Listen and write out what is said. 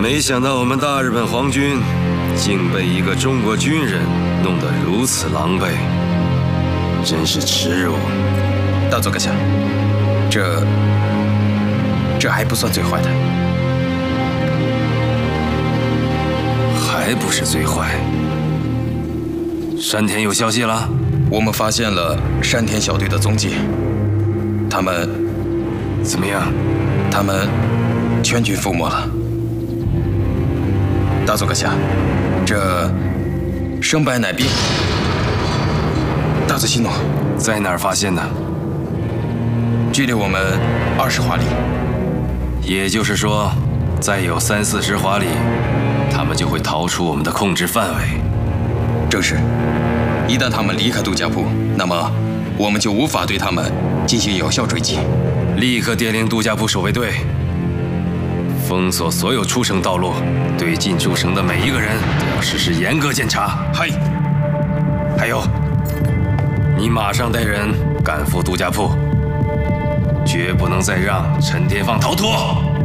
没想到我们大日本皇军竟被一个中国军人弄得如此狼狈，真是耻辱！ 大佐阁下，这还不算最坏的， 还不是最坏。山田有消息了？ 我们发现了山田小队的踪迹，他们怎么样？ 他们全军覆没了。大佐阁下，这胜败乃兵。大佐西诺在哪儿发现的？ 距离我们20华里。 也就是说，再有30-40华里，他们就会逃出我们的控制范围。 正是，一旦他们离开杜家铺，那么我们就无法对他们进行有效追击。 立刻电令杜家铺守卫队，封锁所有出城道路，对进出城的每一个人都要实施严格检查。 嗨， 还有，你马上带人赶赴杜家铺，绝不能再让陈天放逃脱。